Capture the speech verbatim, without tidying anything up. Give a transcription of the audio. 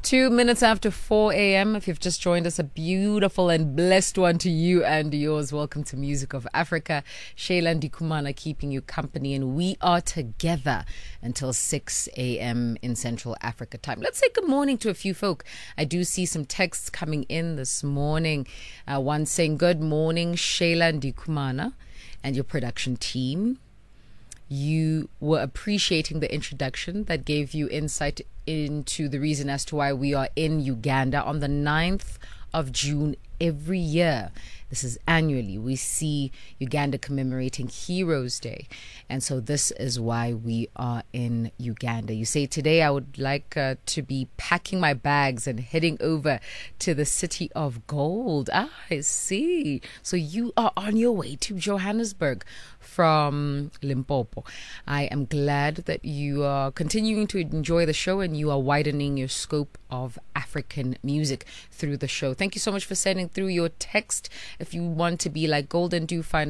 Two minutes after four a.m. If you've just joined us, a beautiful and blessed one to you and yours. Welcome to Music of Africa. Shayla Ndikumana keeping you company, and we are together until six a.m. in Central Africa time. Let's say good morning to a few folk. I do see some texts coming in this morning. Uh, one saying, good morning, Shayla Ndikumana and your production team. You were appreciating the introduction that gave you insight into the reason as to why we are in Uganda on the ninth of June every year. This is annually. We see Uganda commemorating Heroes Day. And so this is why we are in Uganda. You say, today I would like uh, to be packing my bags and heading over to the city of gold. Ah, I see. So you are on your way to Johannesburg from Limpopo. I am glad that you are continuing to enjoy the show and you are widening your scope of African music through the show. Thank you so much for sending through your text. If you want to be like Golden, do find